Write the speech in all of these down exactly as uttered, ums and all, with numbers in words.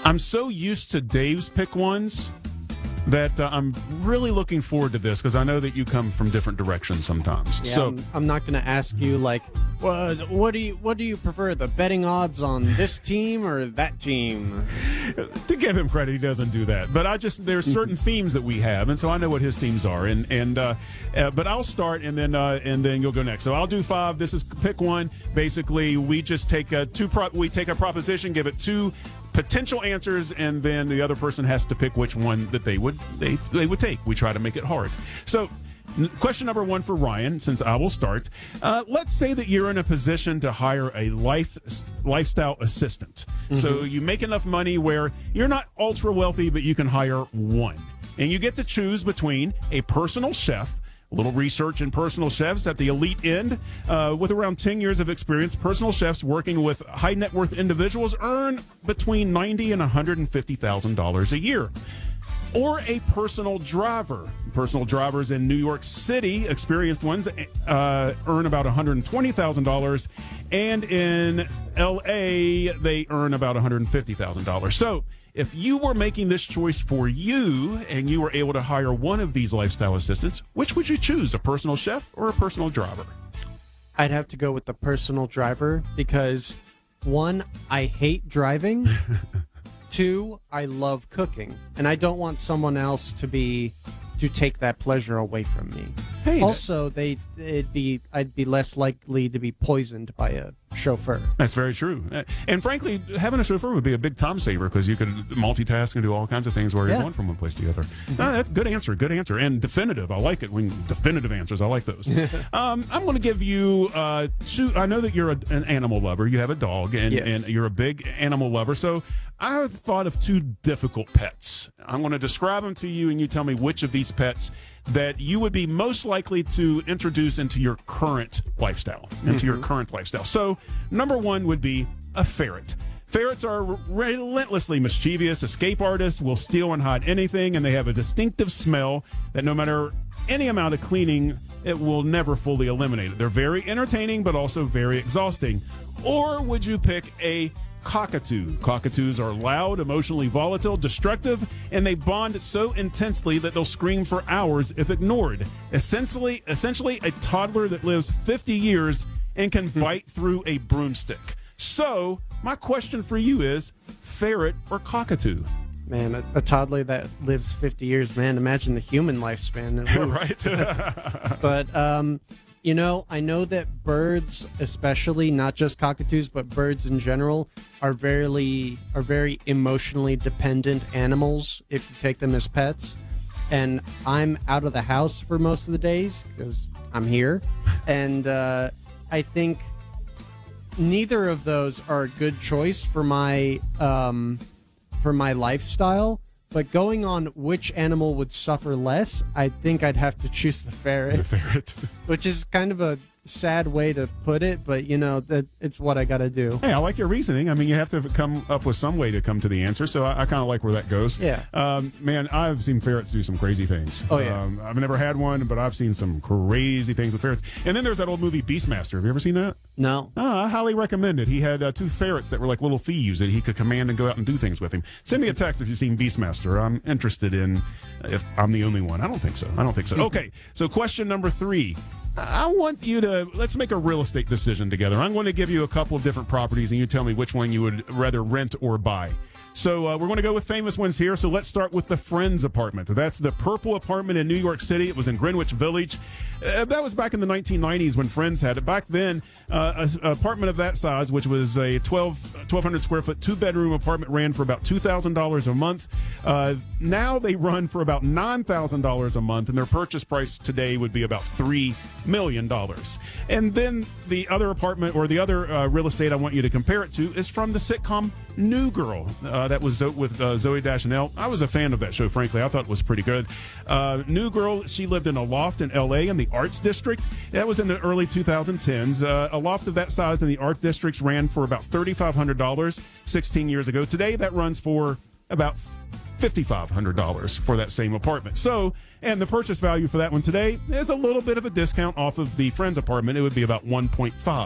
I'm so used to Dave's pick ones that uh, I'm really looking forward to this because I know that you come from different directions sometimes. Yeah, so I'm, I'm not going to ask you like, well, what do you what do you prefer, the betting odds on this team or that team? To give him credit, he doesn't do that. But I just there's certain themes that we have, and so I know what his themes are. And and uh, uh, but I'll start, and then uh, and then you'll go next. So I'll do five. This is pick one. Basically, we just take a two prop. We take a proposition, give it two potential answers, and then the other person has to pick which one that they would they they would take. We try to make it hard. So. Question number one for Ryan, since I will start. Uh, let's say that you're in a position to hire a life lifestyle assistant. Mm-hmm. So you make enough money where you're not ultra wealthy, but you can hire one. And you get to choose between a personal chef. A little research in personal chefs at the elite end. Uh, with around ten years of experience, personal chefs working with high net worth individuals earn between ninety thousand dollars and one hundred fifty thousand dollars a year. Or a personal driver. Personal drivers in New York City, experienced ones, uh, earn about one hundred twenty thousand dollars. And in L A, they earn about one hundred fifty thousand dollars. So if you were making this choice for you and you were able to hire one of these lifestyle assistants, which would you choose, a personal chef or a personal driver? I'd have to go with the personal driver because, one, I hate driving. Two, I love cooking, and I don't want someone else to be to take that pleasure away from me. Hey, also, they it'd be I'd be less likely to be poisoned by a chauffeur. That's very true. And frankly, having a chauffeur would be a big time saver because you could multitask and do all kinds of things while you're Yeah. going from one place to the other. Mm-hmm. No, that's a good answer. Good answer. And definitive. I like it when definitive answers. I like those. um, I'm going to give you uh, two. I know that you're a, an animal lover. You have a dog, and, Yes. and you're a big animal lover. So I have thought of two difficult pets. I'm going to describe them to you, and you tell me which of these pets that you would be most likely to introduce into your current lifestyle, into mm-hmm. your current lifestyle. So number one would be a ferret. Ferrets are relentlessly mischievous, escape artists, will steal and hide anything, and they have a distinctive smell that no matter any amount of cleaning, it will never fully eliminate it. They're very entertaining, but also very exhausting. Or would you pick a cockatoo? Cockatoos are loud, emotionally volatile, destructive, and they bond so intensely that they'll scream for hours if ignored. Essentially, essentially a toddler that lives fifty years and can bite through a broomstick. So, my question for you is, ferret or cockatoo? Man, a, a toddler that lives fifty years, man, imagine the human lifespan. Right. But, um... you know, I know that birds, especially, not just cockatoos, but birds in general, are very, are very emotionally dependent animals if you take them as pets. And I'm out of the house for most of the days because I'm here. And uh, I think neither of those are a good choice for my um, for my lifestyle. But going on which animal would suffer less, I think I'd have to choose the ferret. The ferret. Which is kind of a sad way to put it, but, you know, that it's what I got to do. Hey, I like your reasoning. I mean, you have to come up with some way to come to the answer, so I, I kind of like where that goes. Yeah. Um, man, I've seen ferrets do some crazy things. Oh, yeah. Um, I've never had one, but I've seen some crazy things with ferrets. And then there's that old movie Beastmaster. Have you ever seen that? No. Oh, I highly recommend it. He had uh, two ferrets that were like little thieves that he could command and go out and do things with him. Send me a text if you've seen Beastmaster. I'm interested in if I'm the only one. I don't think so. I don't think so. Okay, so question number three. I want you to, let's make a real estate decision together. I'm going to give you a couple of different properties, and you tell me which one you would rather rent or buy. So uh, we're going to go with famous ones here. So let's start with the Friends apartment. That's the purple apartment in New York City. It was in Greenwich Village. Uh, that was back in the nineteen nineties when Friends had it. Back then, uh, an apartment of that size, which was a twelve, twelve hundred square foot, two bedroom apartment, ran for about two thousand dollars a month. Uh, now they run for about nine thousand dollars a month, and their purchase price today would be about three million dollars. And then the other apartment or the other uh, real estate I want you to compare it to is from the sitcom New Girl. Uh, that was Zo- with uh, Zoe Deschanel. I was a fan of that show, frankly. I thought it was pretty good. Uh, New Girl, she lived in a loft in L A in the Arts District. That was in the early twenty tens. Uh, a loft of that size in the Arts Districts ran for about three thousand five hundred dollars sixteen years ago. Today, that runs for about five thousand five hundred dollars for that same apartment. So, and the purchase value for that one today is a little bit of a discount off of the Friends apartment. It would be about one point five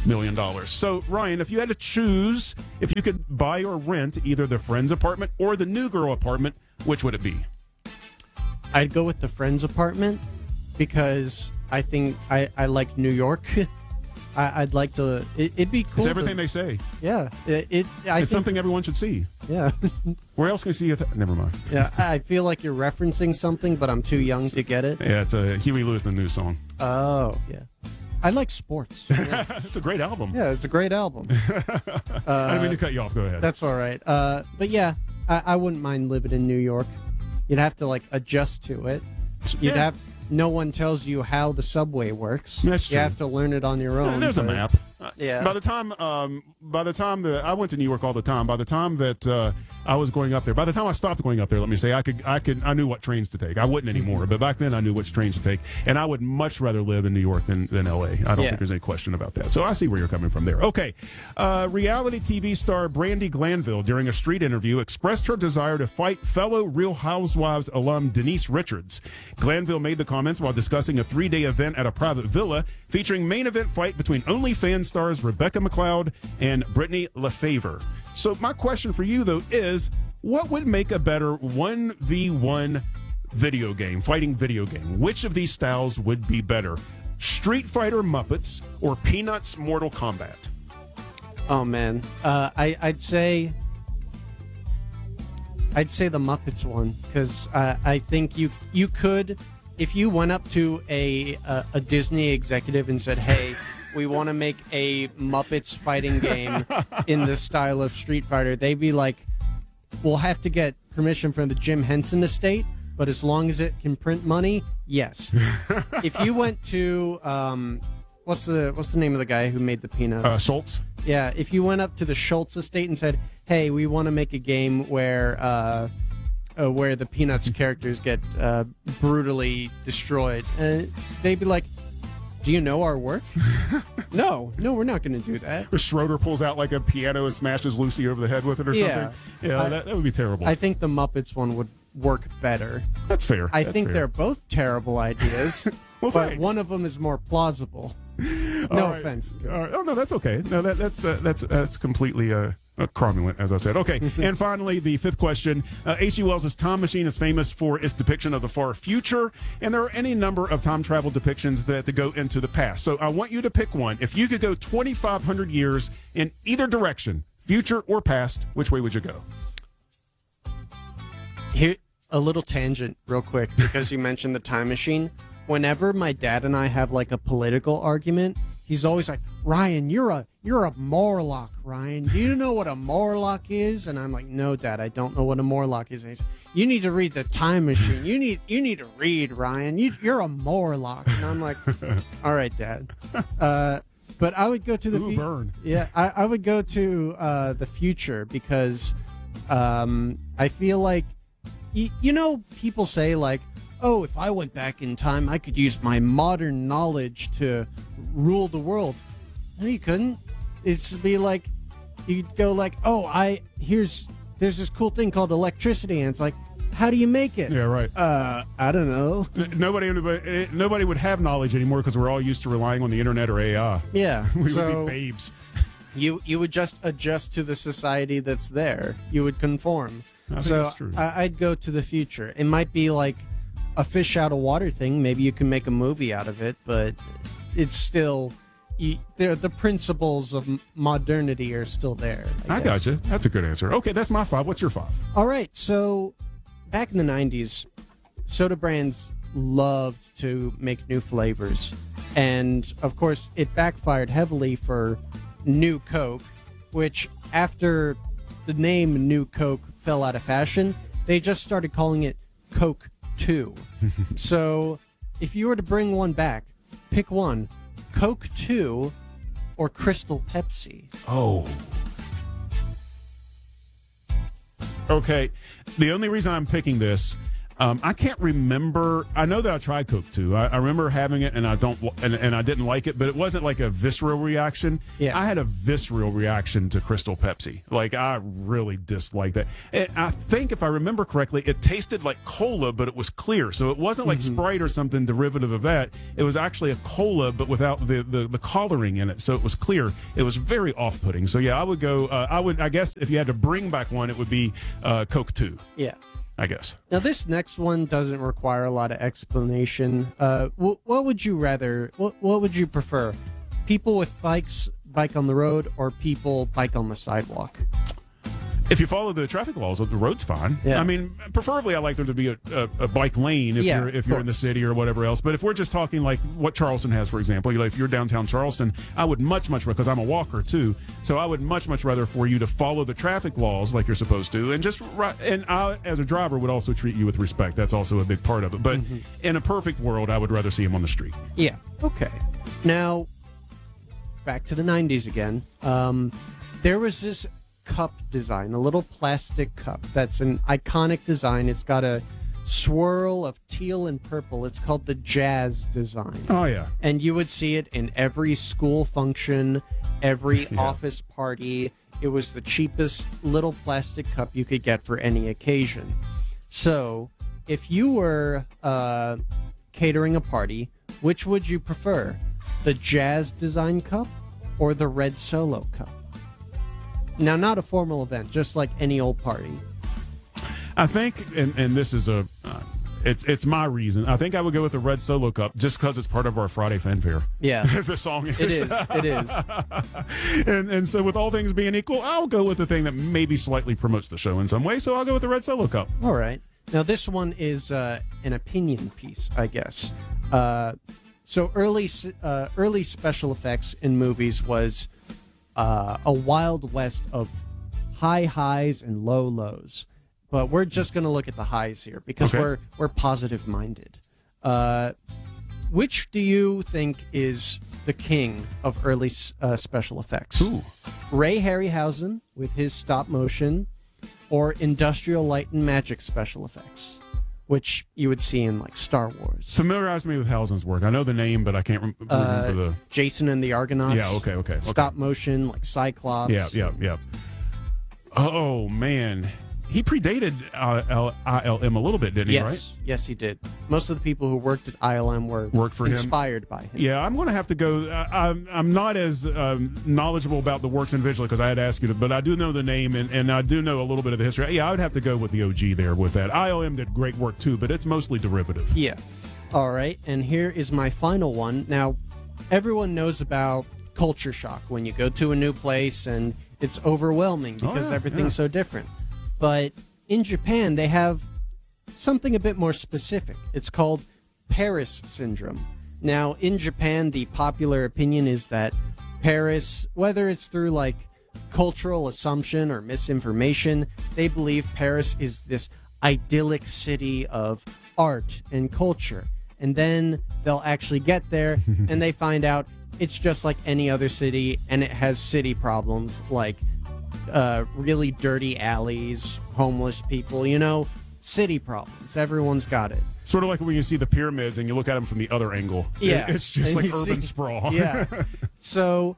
million dollars. So, Ryan, if you had to choose, if you could buy or rent either the Friends apartment or the New Girl apartment, which would it be? I'd go with the Friends apartment because I think I, I like New York. I, I'd like to. It, it'd be cool. It's everything to, they say. Yeah. It. it I it's think, something everyone should see. Yeah. Where else can you see it? Never mind. Yeah. I feel like you're referencing something, but I'm too young to get it. Yeah, it's a Huey Lewis and the News song. Oh, yeah. I like sports. Yeah. It's a great album. Yeah, it's a great album. Uh, I didn't mean to cut you off. Go ahead. That's all right. Uh, but yeah, I, I wouldn't mind living in New York. You'd have to like adjust to it. You'd Yeah. have no one tells you how the subway works. That's You true. have to learn it on your own. There's a but- map. Yeah. By the time, um, by the time that I went to New York all the time, by the time that uh, I was going up there, by the time I stopped going up there, let me say, I could, I could, I knew what trains to take. I wouldn't anymore, but back then I knew which trains to take, and I would much rather live in New York than, than L A. I don't Yeah. think there's any question about that. So I see where you're coming from there. Okay, uh, reality T V star Brandi Glanville, during a street interview, expressed her desire to fight fellow Real Housewives alum Denise Richards. Glanville made the comments while discussing a three-day event at a private villa featuring main event fight between OnlyFans stars Rebecca McLeod and Brittany LaFavor. So my question for you, though, is what would make a better one v one video game, fighting video game? Which of these styles would be better? Street Fighter Muppets or Peanuts Mortal Kombat? Oh man, uh, I I'd say I'd say the Muppets one because uh, I think you you could if you went up to a a, a Disney executive and said, "Hey, we want to make a Muppets fighting game in the style of Street Fighter," they'd be like, "We'll have to get permission from the Jim Henson estate, but as long as it can print money, yes." If you went to um, what's the what's the name of the guy who made the Peanuts? Uh, Schultz? Yeah, if you went up to the Schultz estate and said, "Hey, we want to make a game where uh, uh, where the Peanuts characters get uh, brutally destroyed," uh, they'd be like, "Do you know our work?" no, no, we're not going to do that. Or Schroeder pulls out like a piano and smashes Lucy over the head with it or Yeah. something? Yeah, I- that, that would be terrible. I think the Muppets one would work better. That's fair. I That's think fair. they're both terrible ideas, Well, but thanks. one of them is more plausible. All No right. offense. All right. Oh no, that's okay. No, that, that's uh, that's that's completely uh, uh, cromulent, as I said. Okay, and finally, the fifth question: uh, H G. Wells' Time Machine is famous for its depiction of the far future, and there are any number of time travel depictions that, that go into the past. So I want you to pick one. If you could go twenty-five hundred years in either direction, future or past, which way would you go? Here, a little tangent, real quick, because you mentioned the time machine. Whenever my dad and I have like a political argument, he's always like, "Ryan, you're a you're a Morlock, Ryan. Do you know what a Morlock is?" And I'm like, "No, Dad, I don't know what a Morlock is." And he's, "You need to read the Time Machine. You need you need to read, Ryan. You, you're a Morlock." And I'm like, "All right, Dad." Uh, but I would go to the Ooh, fu- burn. yeah, I, I would go to uh, the future because um, I feel like y- you know people say like, "Oh, if I went back in time, I could use my modern knowledge to rule the world." No, you couldn't. It's be like you'd go like, "Oh, I here's there's this cool thing called electricity," and it's like, "How do you make it?" Yeah, right. Uh, I don't know. N- Nobody, nobody, nobody would have knowledge anymore because we're all used to relying on the internet or A I. Yeah. We so would be babes. you you would just adjust to the society that's there. You would conform. I think so that's true. I, I'd go to the future. It might be like a fish out of water thing. Maybe you can make a movie out of it, but it's still you, there. The principles of m- modernity are still there. I, I guess. got you. That's a good answer. Okay, that's my five. What's your five? All right. So back in the nineties, soda brands loved to make new flavors, and of course, it backfired heavily for New Coke, which after the name New Coke fell out of fashion, they just started calling it Coke two. So if you were to bring one back, pick one, Coke two or Crystal Pepsi. Oh. Okay. The only reason I'm picking this, Um, I can't remember. I know that I tried Coke too. I, I remember having it, and I don't, and, and I didn't like it. But it wasn't like a visceral reaction. Yeah. I had a visceral reaction to Crystal Pepsi. Like I really disliked that. And I think if I remember correctly, it tasted like cola, but it was clear. So it wasn't like Mm-hmm. Sprite or something derivative of that. It was actually a cola, but without the the, the coloring in it. So it was clear. It was very off-putting. So yeah, I would go. Uh, I would. I guess if you had to bring back one, it would be uh, Coke two. Yeah. I guess. Now, this next one doesn't require a lot of explanation. Uh, wh- what would you rather? What What would you prefer? People with bikes bike on the road, or people bike on the sidewalk? If you follow the traffic laws, the road's fine. Yeah. I mean, preferably I like there to be a, a, a bike lane if Yeah, you're if of you're in the course. city or whatever else. But if we're just talking like what Charleston has, for example, you know, if you're downtown Charleston, I would much much because I'm a walker too, so I would much much rather for you to follow the traffic laws like you're supposed to, and just ri- and I as a driver would also treat you with respect. That's also a big part of it. But Mm-hmm. in a perfect world, I would rather see him on the street. Yeah. Okay. Now, back to the nineties again. Um, there was this cup design, a little plastic cup that's an iconic design. It's got a swirl of teal and purple. It's called the Jazz design. Oh yeah. And you would see it in every school function, every Yeah. office party. It was the cheapest little plastic cup you could get for any occasion. So, if you were uh, catering a party, which would you prefer? The Jazz design cup or the red Solo cup? Now, not a formal event, just like any old party. I think, and, and this is a, uh, it's it's my reason. I think I would go with the red Solo cup just because it's part of our Friday fanfare. Yeah. The song is. It is. It is. and and so with all things being equal, I'll go with the thing that maybe slightly promotes the show in some way. So I'll go with the red Solo cup. All right. Now, this one is uh, an opinion piece, I guess. Uh, so early, s- uh, early special effects in movies was uh, a wild west of high highs and low lows. But we're just going to look at the highs here because Okay. we're we're positive minded. Uh, which do you think is the king of early s- uh, special effects? Ooh. Ray Harryhausen with his stop motion, or Industrial Light and Magic special effects, which you would see in like Star Wars. Familiarize me with Hausen's work. I know the name, but I can't rem- remember Uh, the. Jason and the Argonauts. Yeah. Okay. Okay. okay. Stop motion like Cyclops. Yeah. Yeah. Yeah. Oh man, he predated uh, I L M a little bit, didn't he? Yes, Right. yes, he did. Most of the people who worked at I L M were Worked for him? inspired by him. Yeah, I'm going to have to go. I, I'm, I'm not as um, knowledgeable about the works individually because I had asked you to, but I do know the name and, and I do know a little bit of the history. Yeah, I would have to go with the O G there with that. I L M did great work too, but it's mostly derivative. Yeah. All right, and here is my final one. Now, everyone knows about culture shock when you go to a new place and it's overwhelming because Oh, yeah, everything's yeah. so different. But in Japan, they have something a bit more specific. It's called Paris syndrome. Now, in Japan, the popular opinion is that Paris, whether it's through like cultural assumption or misinformation, they believe Paris is this idyllic city of art and culture. And then they'll actually get there and they find out it's just like any other city and it has city problems like uh, really dirty alleys, homeless people, you know, city problems. Everyone's got it. Sort of like when you see the pyramids and you look at them from the other angle. Yeah. It- it's just And like you urban see- sprawl. Yeah. So,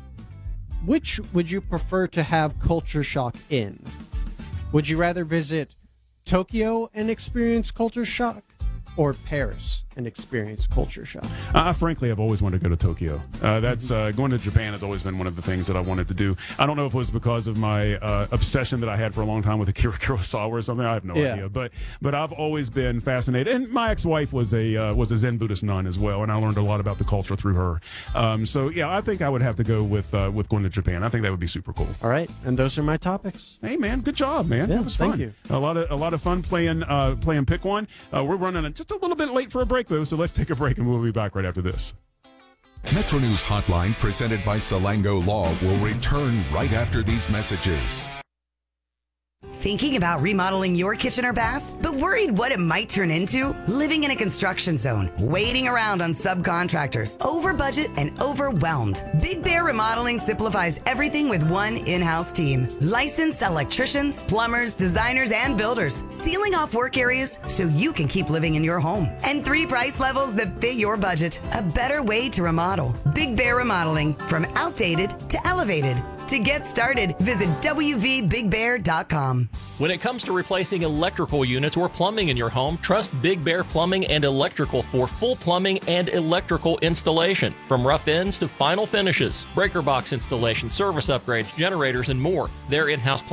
which would you prefer to have culture shock in? Would you rather visit Tokyo and experience culture shock, or Paris and experience culture shock? I frankly have always wanted to go to Tokyo. Uh, that's uh, going to Japan has always been one of the things that I wanted to do. I don't know if it was because of my uh, obsession that I had for a long time with Akira Kurosawa or something. I have no Yeah. idea, but but I've always been fascinated. And my ex-wife was a uh, was a Zen Buddhist nun as well, and I learned a lot about the culture through her. Um, so yeah, I think I would have to go with uh, with going to Japan. I think that would be super cool. All right, and those are my topics. Hey man, good job, man. Yeah, that was thank fun. you. A lot of a lot of fun playing uh, playing pick one. Uh, we're running just a little bit late for a break though, so let's take a break and we'll be back right after this. Metro News Hotline, presented by Salango Law, will return right after these messages. Thinking about remodeling your kitchen or bath, but worried what it might turn into? Living in a construction zone, waiting around on subcontractors, over budget and overwhelmed. Big Bear Remodeling simplifies everything with one in-house team. Licensed electricians, plumbers, designers, and builders, sealing off work areas so you can keep living in your home. And three price levels that fit your budget. A better way to remodel. Big Bear Remodeling, from outdated to elevated. To get started, visit w v big bear dot com. When it comes to replacing electrical units or plumbing in your home, trust Big Bear Plumbing and Electrical for full plumbing and electrical installation. From rough ends to final finishes, breaker box installation, service upgrades, generators, and more. Their in-house